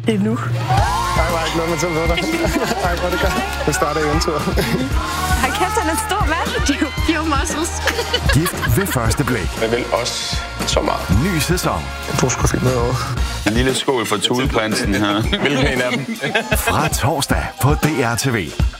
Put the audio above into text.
endnu. Jeg var ikke noget med til at dig. Ej, hvor det godt. Nu starter eventyret. Hold kæft, han er stor, mand. Jo, muscles. Gift ved første blik. Jeg vil også så meget. Ny sæson. Du skulle fint noget over. En lille skål for Thuleprinsen her. Hvilken en af dem? Fra torsdag på DR TV.